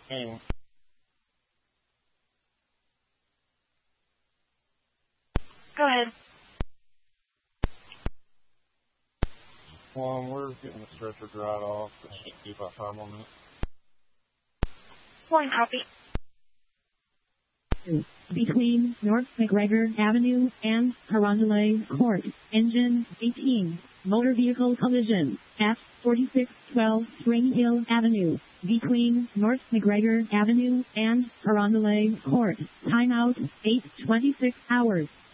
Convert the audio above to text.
Anyway. Go ahead. Well, we're getting the stretcher dried off. It should be about 5 more minutes. One copy. Between North McGregor Avenue and Carondelet Court, engine 18, motor vehicle collision, at 4612 Spring Hill Avenue, between North McGregor Avenue and Carondelet Court, timeout 8:26 hours.